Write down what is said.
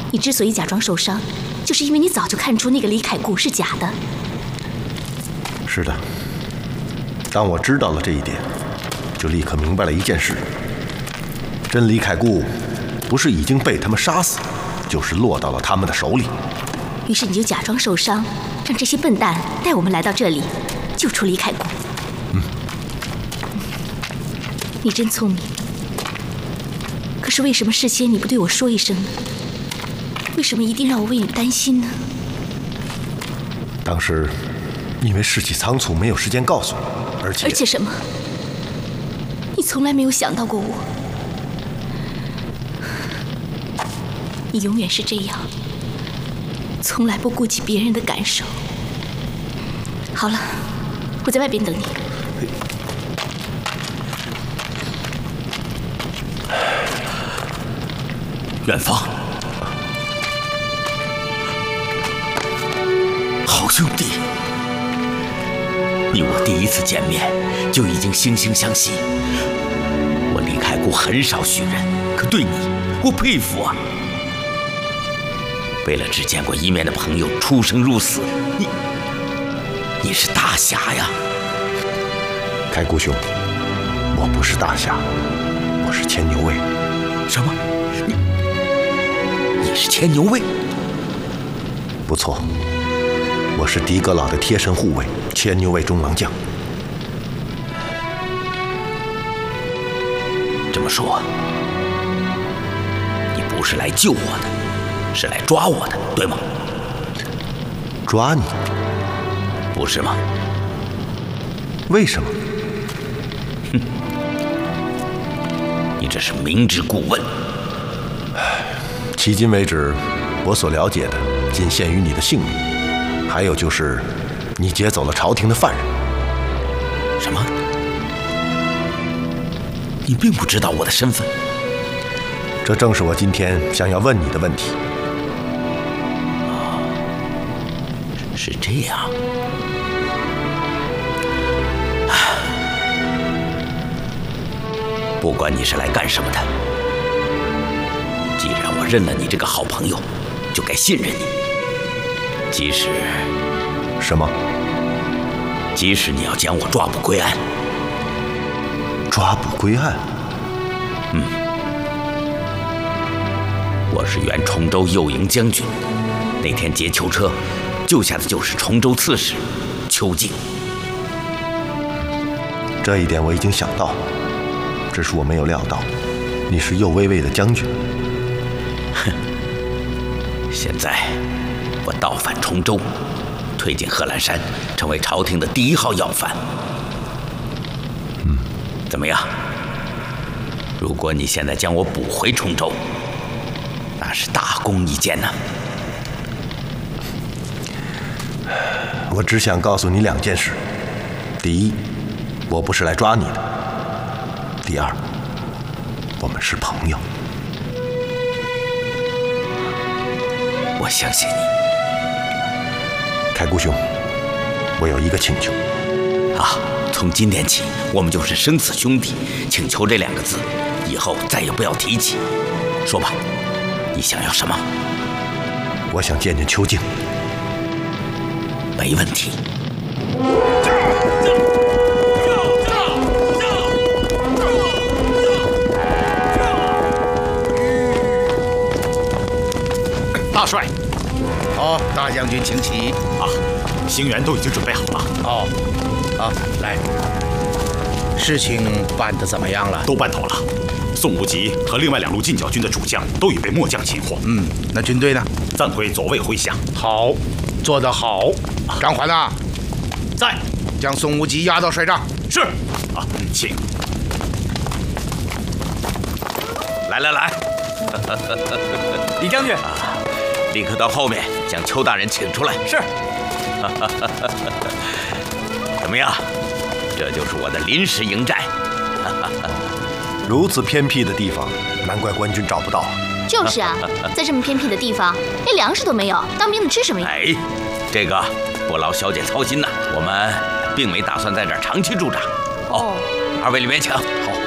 你之所以假装受伤，就是因为你早就看出那个李凯固是假的。 是的，当我知道了这一点，就立刻明白了一件事：真李凯固不是已经被他们杀死，就是落到了他们的手里。 于是你就假装受伤，让这些笨蛋带我们来到这里，救出李凯固。你真聪明。可是为什么事先你不对我说一声呢？为什么一定让我为你担心呢？ 当时因为事情仓促，没有时间告诉你，而且什么？你从来没有想到过我。你永远是这样，从来不顾及别人的感受。好了，我在外边等你。 远方，好兄弟，你我第一次见面就已经惺惺相惜。我李凯固很少许人，可对你，我佩服啊！为了只见过一面的朋友出生入死，你是大侠呀！ 凯固兄，我不是大侠，我是牵牛卫。 什么？你是牵牛卫？ 不错，我是狄阁老的贴身护卫，牵牛卫中郎将。 这么说，你不是来救我的，是来抓我的，对吗？ 抓你？ 不是吗？ 为什么？ 哼，你这是明知故问。 迄今为止，我所了解的仅限于你的姓名，还有就是你劫走了朝廷的犯人。 什么？你并不知道我的身份？ 这正是我今天想要问你的问题。 是这样。不管你是来干什么的，既然我认了你这个好朋友，就该信任你。即使什么？ 即使你要将我抓捕归案。 抓捕归案？ 我是原崇州右营将军，那天劫囚车救下的就是崇州刺史邱静。 这一点我已经想到，只是我没有料到你是右卫卫的将军。 哼！现在我倒返崇州，推进贺兰山，成为朝廷的第1号要犯。怎么样？如果你现在将我捕回崇州，那是大功一件呢。 我只想告诉你2件事：第一，我不是来抓你的；第二，我们是朋友。 我相信你。 凯固兄，我有一个请求。 从今天起，我们就是生死兄弟。请求这2个字，以后再也不要提起。说吧，你想要什么？ 我想见见邱静。 没问题。 大帅，大将军请起。 星元都已经准备好了。 来，事情办得怎么样了？ 都办妥了。宋无极和另外2路进剿军的主将都已被末将擒获。 那军队呢？ 暂回左卫麾下。 好，做得好。张环呐， 在。 将宋无极押到帅帐。 是。请。 来。 李将军， 立刻到后面将邱大人请出来。 是。 怎么样？这就是我的临时营寨。 如此偏僻的地方，难怪官军找不到。 就是啊，在这么偏僻的地方，连粮食都没有，当兵的吃什么呀？ 这个不劳小姐操心呐，我们并没打算在这儿长期驻扎。2位里面请。好。